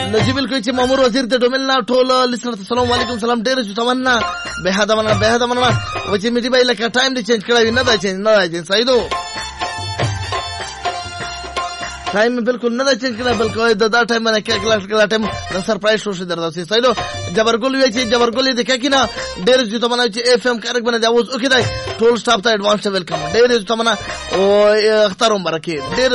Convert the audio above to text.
نجیب الکوی چې مامور وزیر د ډومل نه ټول لسنر السلام علیکم سلام ډېر چې تمنا به هدا مننه و چې میټي بای لکه ټایم دی چینج کړی نه دا چینج سایدو ټایم بالکل نه چینج کړی بلکې دا ټایم باندې کله ټایم د سرپرایز شو درته سایدو جبرګل وی چې جبرګل دې کینا ډېر چې تمنا چې اف ام کارک باندې اوس اوکې دی ټول سټاف ته ایڈوانس ویلکم ډېر چې تمنا او اخترم برکې ډېر